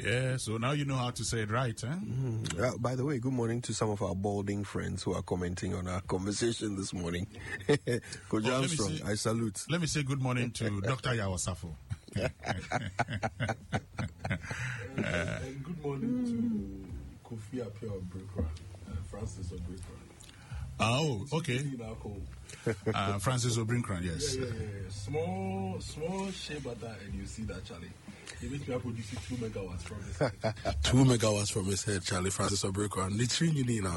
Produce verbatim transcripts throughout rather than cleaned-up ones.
Yeah, so now you know how to say it right, huh? Mm. Uh, by the way, good morning to some of our balding friends who are commenting on our conversation this morning. Coach Oh, Armstrong, say, I salute. Let me say good morning to Doctor Yawasafo. uh, and good morning to Kofi Apia Obrekwa, uh, Francis Obrekwa. Oh, okay. Uh, Francis Obrinkran, yes. Yeah, yeah, yeah, yeah. Small, small shea butter, and you see that, Charlie. He makes me produce two megawatts from his head. Two megawatts from his head, Charlie Francis Obrinkran. Literally, you need now.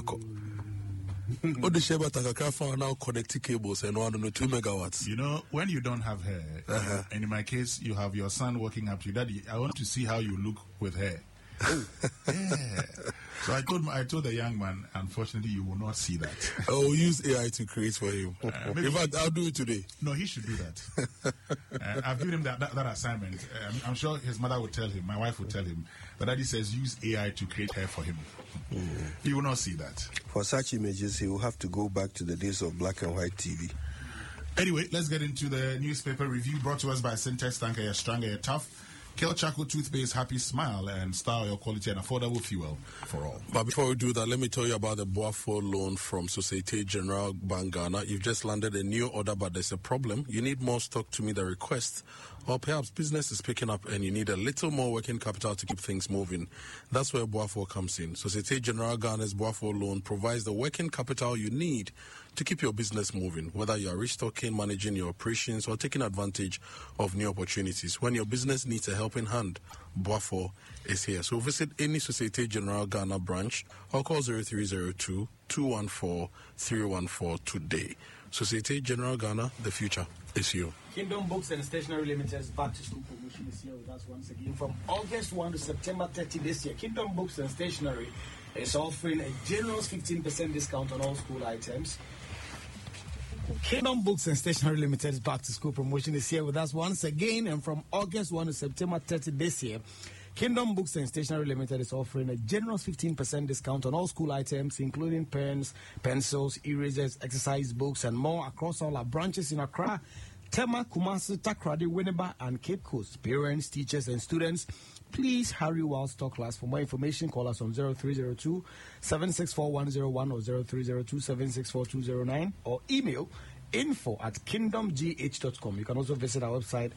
All the shea butter can find now connecting cables and one on the two megawatts. You know, when you don't have hair, uh-huh. and in my case, you have your son walking up to you, Daddy, I want to see how you look with hair. Oh, yeah. So I told I told the young man, unfortunately, you will not see that. I will use A I to create for him. Uh, In fact, I'll do it today. No, he should do that. uh, I've given him that, that, that assignment. Um, I'm sure his mother would tell him, my wife would tell him, but Daddy says use A I to create hair for him. Mm. He will not see that. For such images, he will have to go back to the days of black and white T V. Anyway, let's get into the newspaper review brought to us by Syntex Tanker, you're stronger, you're tough. Kel Chaco Toothpaste, Happy Smile, and Star Oil Quality and Affordable Fuel for all. But before we do that, let me tell you about the Boafo loan from Societe Generale Bank Ghana. You've just landed a new order, but there's a problem. You need more stock to meet the request. Or perhaps business is picking up and you need a little more working capital to keep things moving. That's where Boafo comes in. Societe Generale Ghana's Boafo loan provides the working capital you need to keep your business moving, whether you are restocking, managing your operations, or taking advantage of new opportunities. When your business needs a helping hand, Boafo is here. So visit any Societe Generale Ghana branch or call zero three zero two, two one four, three one four today. Societe Generale Ghana, the future is you. Kingdom Books and Stationery Limited's back to school promotion is here with us once again from August first to September thirtieth this year. Kingdom Books and Stationery is offering a generous fifteen percent discount on all school items. Kingdom Books and Stationery Limited's back to school promotion is here with us once again, and from August first to September thirtieth this year, Kingdom Books and Stationery Limited is offering a generous fifteen percent discount on all school items, including pens, pencils, erasers, exercise books, and more across all our branches in Accra, Tema, Kumasi, Takrady, Winneba, and Cape Coast. Parents, teachers, and students, please hurry while stock lasts. For more information, call us on zero three zero two, seven six four one zero one or zero three zero two, seven six four two zero nine or email info at kingdom g h dot com. You can also visit our website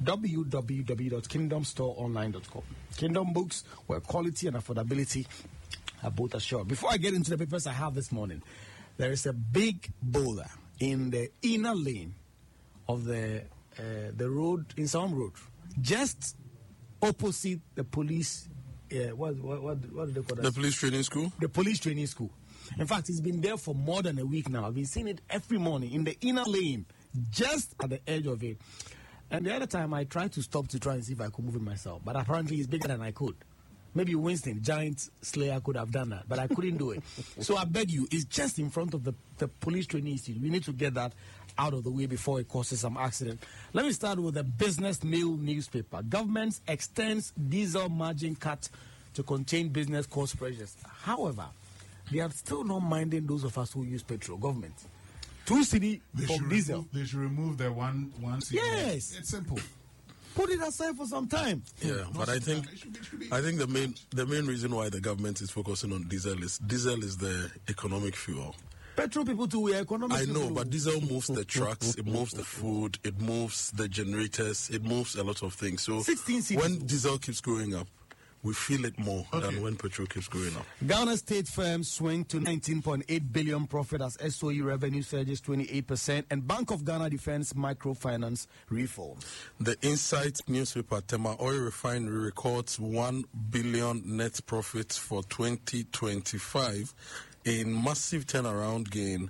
w w w dot kingdom store online dot com. Kingdom Books, where quality and affordability are both assured. Before I get into the papers I have this morning, there is a big boulder in the inner lane of the uh, the road, in some road, just opposite the police. Uh, what, what what what do they call that? The police training school. The police training school. In fact, it's been there for more than a week now. I've been seeing it every morning in the inner lane, just at the edge of it. And the other time, I tried to stop to try and see if I could move it myself, but apparently it's bigger than I could. Maybe Winston, giant slayer, could have done that, but I couldn't do it. So I beg you, it's just in front of the, the police training institute. We need to get that out of the way before it causes some accident. Let me start with the Business Mail newspaper. Government extends diesel margin cut to contain business cost pressures. However, they are still not minding those of us who use petrol. Government, two cedi for diesel. Remove, they should remove the one one cedi. Yes, it's simple. Put it aside for some time. Yeah, no, but I think it should be, it should be I think the main the main reason why the government is focusing on diesel is diesel is the economic fuel. Petrol people too, we are economic. I know, people. but diesel moves the trucks, it moves the food, it moves the generators, it moves a lot of things. So when diesel keeps going up, we feel it more okay. than when petrol keeps going up. Ghana State firms swing to nineteen point eight billion profit as S O E revenue surges twenty-eight percent and Bank of Ghana defends microfinance reform. The Insight newspaper, Tema Oil Refinery records one billion net profit for twenty twenty-five, a massive turnaround gain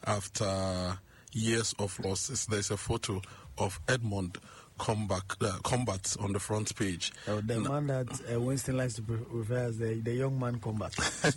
after years of losses. There's a photo of Edmond Combat, uh, combat on the front page. Oh, the now, man that uh, Winston likes to refer as the, the young man combat.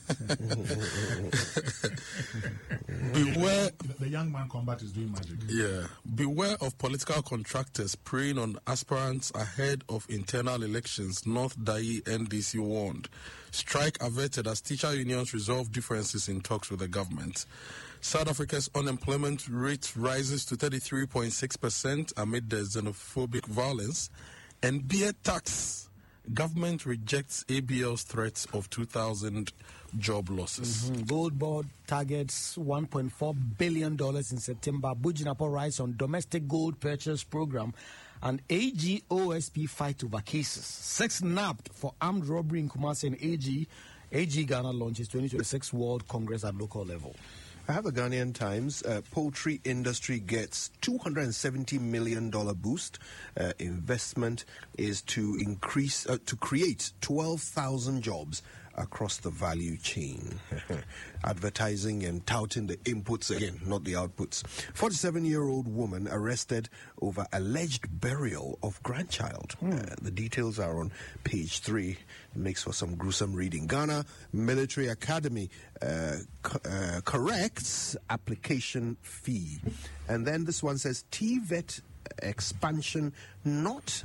Beware. The, the young man combat is doing magic. Yeah. Beware of political contractors preying on aspirants ahead of internal elections, North Dai N D C warned. Strike averted as teacher unions resolve differences in talks with the government. South Africa's unemployment rate rises to thirty-three point six percent amid the xenophobic violence, and beer tax Government rejects A B L's threats of two thousand job losses. Mm-hmm. Gold board targets one point four billion dollars in September. Bujinapo writes on domestic gold purchase program. And A G O S P fight over cases. Six nabbed for armed robbery in Kumasi, and A G, A G Ghana launches twenty twenty-six World Congress at local level. I have a Ghanaian Times. Uh, poultry industry gets two hundred seventy million dollars boost. Uh, investment is to increase, uh, to create twelve thousand jobs across the value chain. Advertising and touting the inputs again, not the outputs. forty-seven-year-old woman arrested over alleged burial of grandchild. Mm. Uh, the details are on page three. It makes for some gruesome reading. Ghana Military Academy uh, co- uh, corrects application fee. And then this one says T V E T expansion not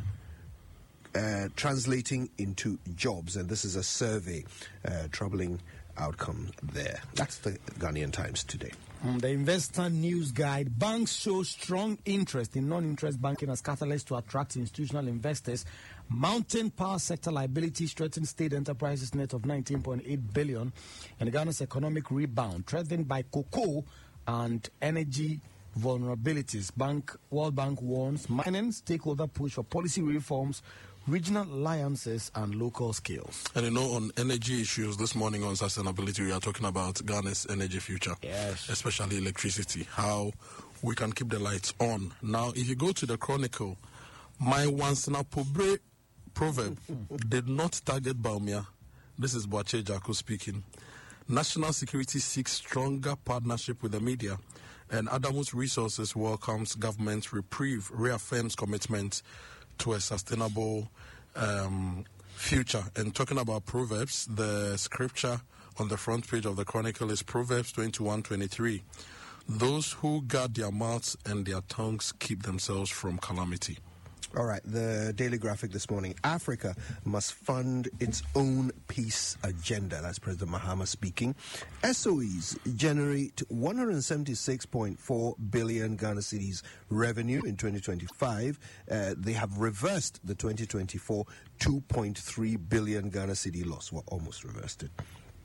Uh, translating into jobs, and this is a survey. Uh, troubling outcome there. That's the Ghanaian Times today. Mm, the Investor News Guide. Banks show strong interest in non-interest banking as catalyst to attract institutional investors. Mountain power sector liabilities threaten state enterprises net of nineteen point eight billion, and Ghana's economic rebound threatened by cocoa and energy vulnerabilities. Bank World Bank warns mining stakeholder push for policy reforms, regional alliances, and local skills. And you know, on energy issues this morning on sustainability, we are talking about Ghana's energy future. Yes. Especially electricity, how we can keep the lights on. Now, if you go to the Chronicle, my Wansana Pobre proverb did not target Baumia. This is Boache Jako speaking. National security seeks stronger partnership with the media, and Adamus Resources welcomes government reprieve, reaffirms commitment to a sustainable um, future. And talking about Proverbs, the scripture on the front page of the Chronicle is Proverbs twenty-one twenty-three. Those who guard their mouths and their tongues keep themselves from calamity. All right, the Daily Graphic this morning. Africa must fund its own peace agenda. That's President Mahama speaking. S O Es generate one hundred seventy-six point four billion Ghana cedis revenue in twenty twenty-five. Uh, they have reversed the twenty twenty-four two point three billion Ghana cedi loss. Well, almost reversed it.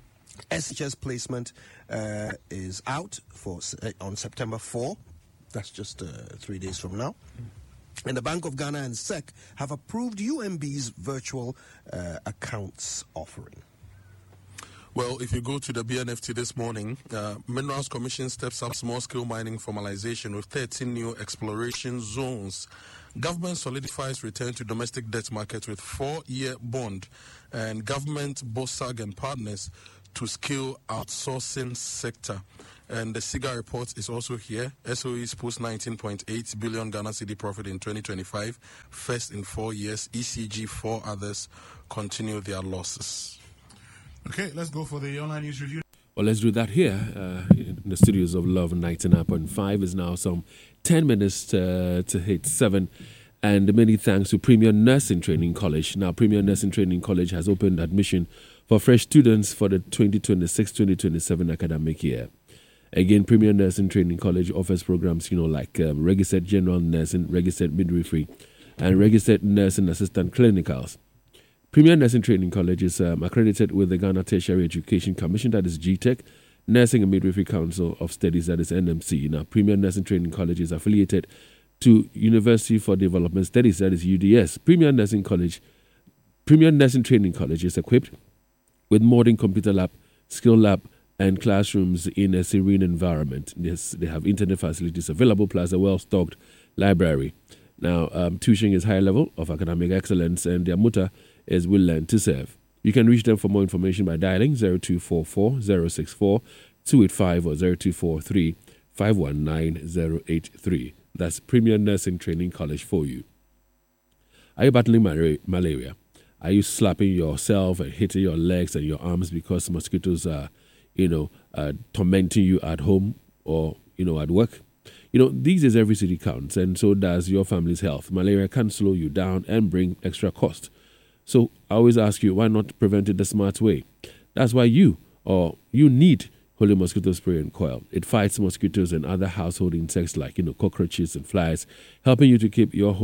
S H S placement uh, is out for uh, on September fourth. That's just uh, three days from now. And the Bank of Ghana and S E C have approved U M B's virtual uh, accounts offering. Well, if you go to the B N F T this morning, uh, Minerals Commission steps up small-scale mining formalization with thirteen new exploration zones. Government solidifies return to domestic debt market with four-year bond. And government, BOSAG and partners to scale outsourcing sector. And the SIGA report is also here. S O Es post nineteen point eight billion Ghana cedi profit in twenty twenty-five, first in four years. E C G, four others continue their losses. Okay, let's go for the online news review. Well, let's do that here uh, in the studios of Love ninety-nine point five. Is now some ten minutes to, to hit seven. And many thanks to Premier Nursing Training College. Now, Premier Nursing Training College has opened admission for fresh students for the twenty twenty-six twenty twenty-seven academic year. Again, Premier Nursing Training College offers programs, you know, like um, Registered General Nursing, Registered Midwifery, and Registered Nursing Assistant Clinicals. Premier Nursing Training College is um, accredited with the Ghana Tertiary Education Commission, that is G TEC, Nursing and Midwifery Council of Studies, that is N M C. Now, Premier Nursing Training College is affiliated to University for Development Studies, that is U D S. Premier Nursing College, Premier Nursing Training College is equipped with modern computer lab, skill lab, and classrooms in a serene environment. Yes, they have internet facilities available, plus a well-stocked library. Now, um, tuition is high level of academic excellence, and their motto is "We'll learn to serve." You can reach them for more information by dialing zero two four four, zero six four, two eight five or zero two four three, five one nine zero eight three. That's Premier Nursing Training College for you. Are you battling malaria? Are you slapping yourself and hitting your legs and your arms because mosquitoes are you know, uh, tormenting you at home or, you know, at work? You know, these days every city counts, and so does your family's health. Malaria can slow you down and bring extra cost. So I always ask you, why not prevent it the smart way? That's why you, or you need Holy Mosquito Spray and Coil. It fights mosquitoes and other household insects like, you know, cockroaches and flies, helping you to keep your home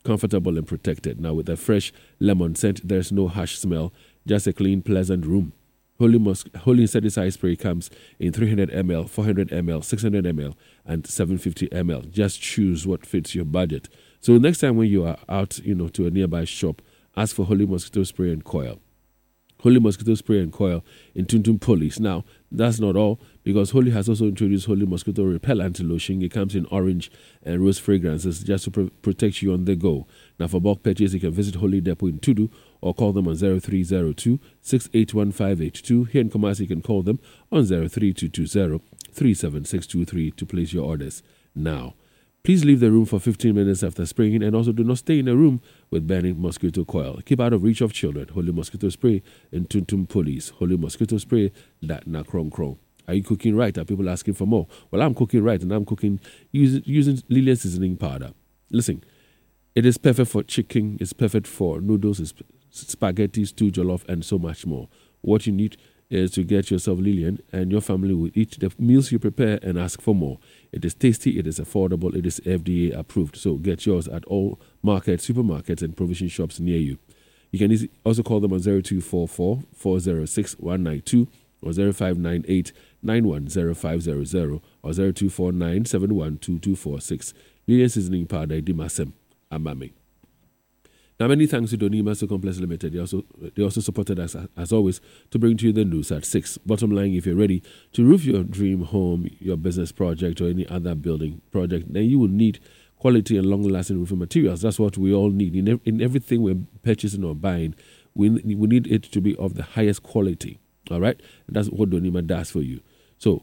comfortable and protected. Now, with a fresh lemon scent, there's no harsh smell, just a clean, pleasant room. Holy, Mos- Holy insecticide spray comes in three hundred milliliters, four hundred milliliters, six hundred milliliters, and seven hundred fifty milliliters. Just choose what fits your budget. So next time when you are out, you know, to a nearby shop, ask for Holy Mosquito Spray and Coil. Holy Mosquito Spray and Coil in Tuntum Police. Now, that's not all, because Holy has also introduced Holy Mosquito Repellent Lotion. It comes in orange and rose fragrances just to pr- protect you on the go. Now, for bulk purchase, you can visit Holy Depot in Tudu or call them on zero three zero two, six eight one five eight two. Here in Kumasi, you can call them on zero three two two zero, three seven six two three to place your orders now. Please leave the room for fifteen minutes after spraying, and also do not stay in a room with burning mosquito coil. Keep out of reach of children. Holy Mosquito Spray and Tuntum Police. Holy Mosquito Spray, that na krong krong. Are you cooking right? Are people asking for more? Well, I'm cooking right, and I'm cooking using, using Lilian seasoning powder. Listen, it is perfect for chicken, it's perfect for noodles, it's spaghetti, stew, jollof, and so much more. What you need is to get yourself Lilian, and your family will eat the meals you prepare and ask for more. It is tasty, it is affordable, it is F D A approved. So get yours at all markets, supermarkets, and provision shops near you. You can easy, also call them on zero two four four, four zero six, one nine two or zero five nine eight, nine one zero five zero zero or zero two four nine, seven one two two four six. Lilian Seasoning Powder, Dimasem, Amame. Now, many thanks to Donima So Complex Limited. They also, they also supported us, as always, to bring to you the news at six. Bottom line, if you're ready to roof your dream home, your business project, or any other building project, then you will need quality and long-lasting roofing materials. That's what we all need. In, in everything we're purchasing or buying, we, we need it to be of the highest quality. All right? And that's what Donima does for you. So,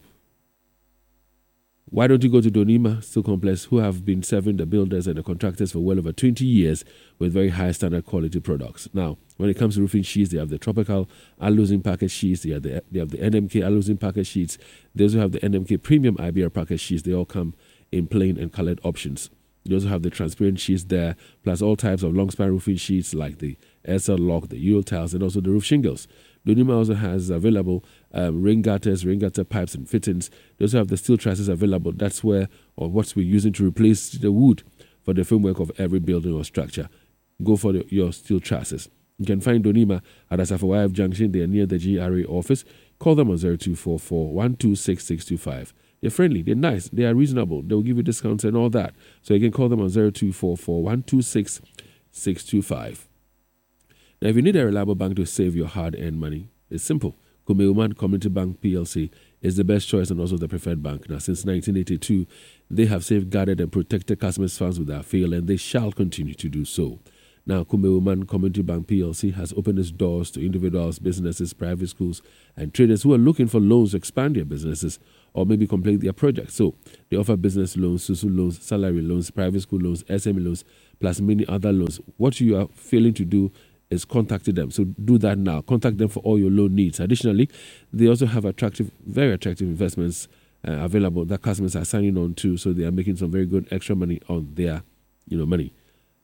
why don't you go to Donima Steel Complex, who have been serving the builders and the contractors for well over twenty years with very high standard quality products. Now, when it comes to roofing sheets, they have the tropical aluzinum package sheets, they have the, they have the N M K aluzinum package sheets, they also have the N M K premium I B R package sheets. They all come in plain and colored options. They also have the transparent sheets there, plus all types of long span roofing sheets like the S L Lock, the Euro tiles, and also the roof shingles. Donima also has available um, rain gutters, rain gutter pipes and fittings. They also have the steel trusses available. That's where, or what we're using to replace the wood for the framework of every building or structure. Go for the, your steel trusses. You can find Donima at Asafo Junction. They are near the G R A office. Call them on zero two four four, one two six six two five. They're friendly, they're nice, they are reasonable. They'll give you discounts and all that. So you can call them on zero two four four, one two six six two five. Now, if you need a reliable bank to save your hard-earned money, it's simple. Kumeuman Community Bank P L C is the best choice and also the preferred bank. Now, since nineteen eighty-two, they have safeguarded and protected customers' funds without fail, and they shall continue to do so. Now, Kumeuman Community Bank P L C has opened its doors to individuals, businesses, private schools, and traders who are looking for loans to expand their businesses or maybe complete their projects. So, they offer business loans, S U S U loans, salary loans, private school loans, S M E loans, plus many other loans. What you are failing to do is contacting them. So do that now. Contact them for all your loan needs. Additionally, they also have attractive, very attractive investments uh, available that customers are signing on to. So they are making some very good extra money on their, you know, money.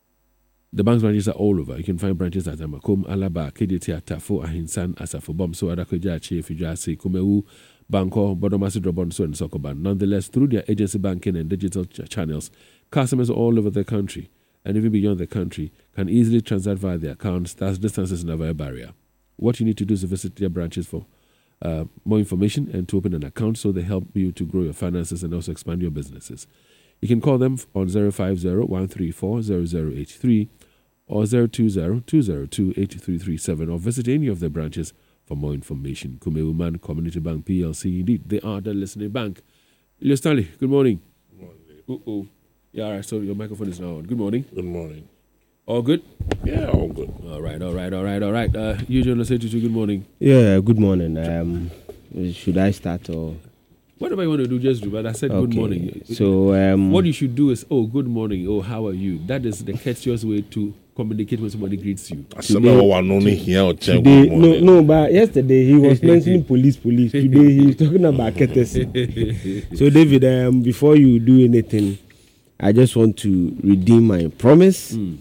The bank's branches are all over. You can find branches at Amakom, Alaba, K D T, Atafo, Ahinsan, Asafo, Bomso, Adakoja, Chief, Fijasi, Kumewu, Banko, Bodomasi, Drobonso, and Sokoban. Nonetheless, through their agency banking and digital ch- channels, customers all over the country and even beyond the country can easily transact via their accounts. Thus, distance is never a barrier. What you need to do is visit their branches for uh, more information and to open an account so they help you to grow your finances and also expand your businesses. You can call them on zero five zero, one three four, zero zero eight three or zero two zero, two zero two, eight three three seven or visit any of their branches for more information. Kumeuman Community Bank P L C, indeed, they are the listening bank. Ilya Stanley, good morning. Good morning. Uh-oh. Yeah, all right, so your microphone is now on. Good morning. Good morning. All good? Yeah, all good. All right, all right, all right, all right. Uh, you John, say to you, good morning. Yeah, good morning. Um, should I start or? Whatever you want to do, just do. But I said Okay. good morning. So um, What you should do is, oh, good morning. Oh, how are you? That is the courteous way to communicate when somebody greets you. Today, no, no, but yesterday he was mentioning police, police. Today he's talking about courtesy. So David, um, before you do anything, I just want to redeem my promise. Mm.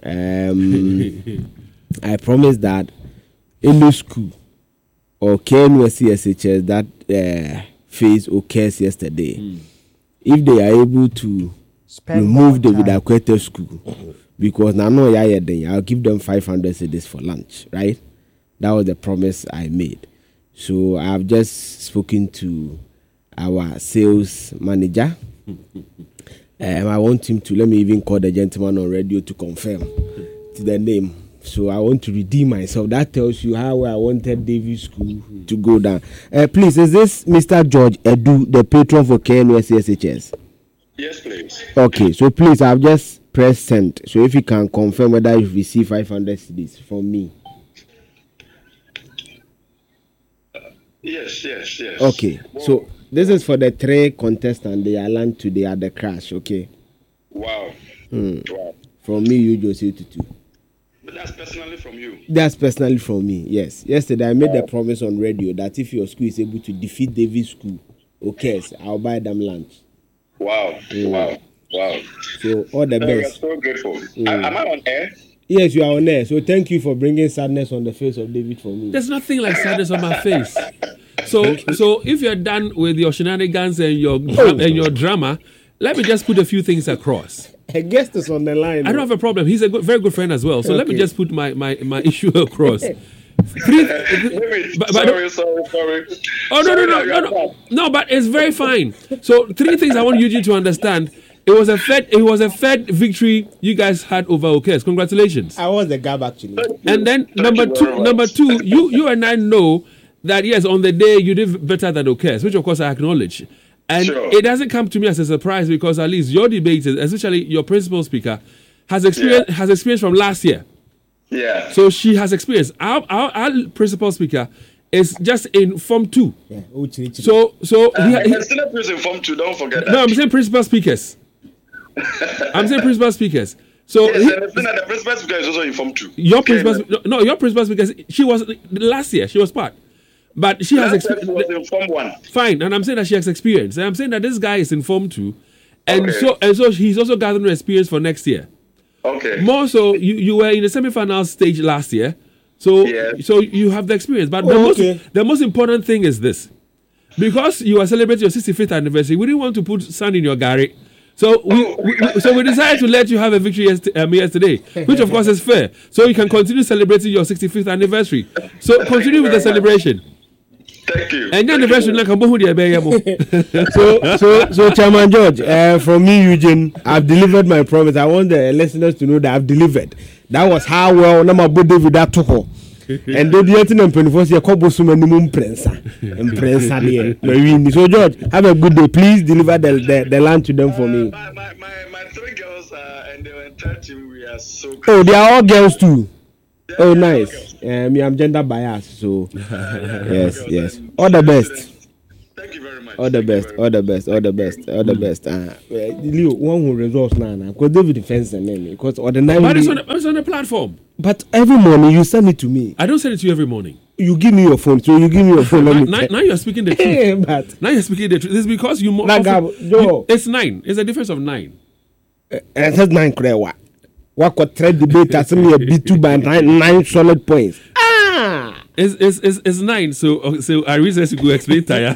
Um, I promise that any school or K N U S C S H S that uh, phase occurs yesterday, Mm. if they are able to Spend remove more David time. Akwete school, because now no yeah yeah I'll give them five hundred cedis for lunch, right? That was the promise I made. So I've just spoken to our sales manager. Um, I want him to, let me even call the gentleman on radio to confirm to the name. So I want to redeem myself. That tells you how I wanted Davis School to go down. Uh, please, is this Mister George Edu, the patron for K N U S S H S? Yes, please. Okay, so please, I've just pressed send. So if you can confirm whether you've received five hundred cedis from me. Yes, yes, yes. Okay, so this is for the three contestants. They are land today at the crash, okay? Wow. Hmm. Wow. From me, you just say to two. But that's personally from you? That's personally from me, yes. Yesterday, I made wow. the promise on radio that if your school is able to defeat Davis School, okay, I'll buy them lunch. Wow, mm. wow, wow. So, all the no, best. We're so grateful. Mm. Am I on air? Yes, you are on air. So thank you for bringing sadness on the face of David for me. There's nothing like sadness on my face. So, so if you're done with your shenanigans and your oh. and your drama, let me just put a few things across. A guest is on the line. I don't have a problem. He's a good, very good friend as well. So okay. let me just put my, my, my issue across. Three, but, but, sorry, sorry, sorry. Oh no, no, no, no, no, no! But it's very fine. So three things I want you to understand. It was a Fed. It was a Fed victory you guys had over Okes. Congratulations. I was the gab actually. And then Thank number two, number two, you you and I know that yes, on the day you did better than Okes, which of course I acknowledge. And sure. it doesn't come to me as a surprise because at least your debaters, especially your principal speaker, has experience yeah. has experience from last year. Yeah. So she has experience. Our our, our principal speaker is just in Form Two. Yeah. So so uh, he, he, he still in Form Two. Don't forget that. No, I'm saying principal speakers. I'm saying principal speakers. So yes, he, and the, the principal speaker is also in Form Two. Your principal, no, no, your principal speaker. She was last year. She was part, but she last has experience. Was in Form One. Fine, and I'm saying that she has experience, and I'm saying that this guy is in Form Two, and okay. so and so he's also gathering experience for next year. Okay. More so, you, you were in the semi-final stage last year, so yes. so you have the experience. But oh, the most okay. the most important thing is this, because you are celebrating your sixty-fifth anniversary, we didn't want to put sand in your garage. So we, we so we decided to let you have a victory yest- um, yesterday, which of course is fair. So you can continue celebrating your sixty-fifth anniversary. So continue with the celebration. Thank you. And then the version like a so so so Chairman George, uh, from me Eugene, I've delivered my promise. I want the listeners to know that I've delivered. That was how well Namabo David that to her. And the Diatin and Penfoss, your couple so many moon prensa and prensa there. So George, have a good day. Please deliver the the, the land to them for me. Uh, my, my, my, my three girls uh, and the entire team, we are so good. Oh, they are all girls too. They're oh, nice. Um, I'm gender biased, so yes, yes. All the best. Thank you very much. All the best, all the best, all the best, all the best. Uh, Leo, one who results now, because David defends the name because ordinarily. But it's on, the, it's on the platform. But every morning you send it to me. I don't send it to you every morning. You give me your phone, so you give me your phone. now, now, now you're speaking the truth. but now you're speaking the truth. It's because you. More often, you it's nine. It's a difference of nine. Uh, and that's nine. What? What could trade debate as me a B two by nine, nine solid points. Ah. It's, it's, it's, it's nine, so so I really to go explain Taya.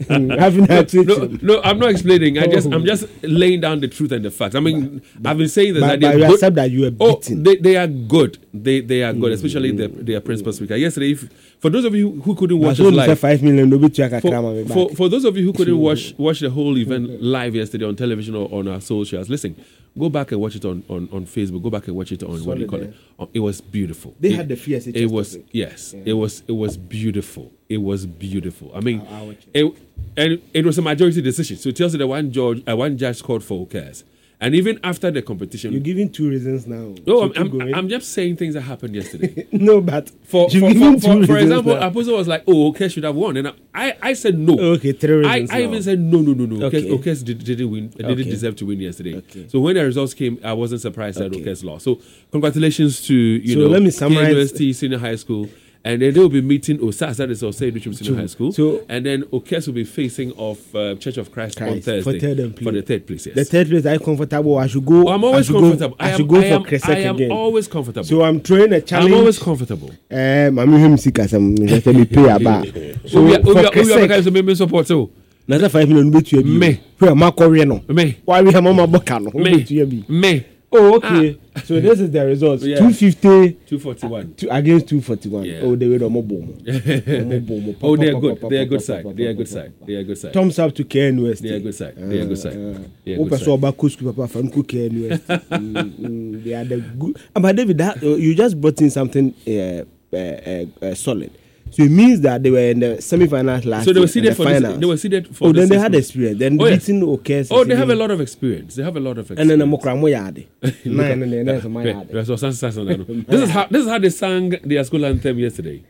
no, no, no, I'm not explaining. I just I'm just laying down the truth and the facts. I mean, but, I've been saying this. But, that but you accept that you are beaten. Oh, they, they are good. They they are good, especially the their principal speaker. Yesterday, if, for those of you who couldn't watch it live, five million for, for, for those of you who couldn't watch watch the whole event live yesterday on television or on our socials, listen. Go back and watch it on, on, on Facebook. Go back and watch it on Solid, what do you call it? Uh, it was beautiful. They it, had the fierce. It was yes. Yeah. It was it was beautiful. It was beautiful. I mean, I'll, I'll it, and it was a majority decision. So it tells you that one judge, uh, one judge scored for Okes. And even after the competition, you're giving two reasons now. No, I'm, I'm, I'm just saying things that happened yesterday. no, but for for, for, for, for example, Apostle was like, "Oh, Okes should have won," and I, I said no. Okay, three reasons. I, I even said no, no, no, no. Okay. Okes did, didn't win. Okay. Didn't deserve to win yesterday. Okay. So when the results came, I wasn't surprised okay. that Okes lost. So congratulations to you so know, let me summarize. K N U S T Senior High School. And then they will be meeting O S A S, that is Osei Richmond Senior High School. So, and then Okes will be facing off uh, Church of Christ, Christ on Thursday. For, third for the third place, yes. The third place, are you comfortable? I should go. Oh, I'm always I comfortable. Go, I, I am, should go I am, for Crescent I am again. always comfortable. So I'm throwing a challenge. I'm always comfortable. Um, I'm him sick as I'm just me pay about. So we are going to support too. Another five million bet you me. Where my Korean? Me. Why we have mama Bocano? Me. Me. Oh, okay. Ah. So this is the results. Yeah. two fifty. two forty-one. Two, against two forty-one. Yeah. Oh, they were no bomb. Oh, they are good. They are good side. They are good side. They are good side. Thumbs up to K N West. They are good side. They are good side. They are good side. K N West. They are the good. But David, that, uh, you just brought in something uh, uh, uh, uh, solid. So it means that they were in the semi-finals last So they were year, seeded the for finals. this, they were seeded for Oh, the then they had six experience. Then oh, yes. beating okay. Oh, they have a lot of experience. They have a lot of experience. And then the Mokramo Yadi. Nine and then there's my yard. This is how this is how they sang their school anthem yesterday.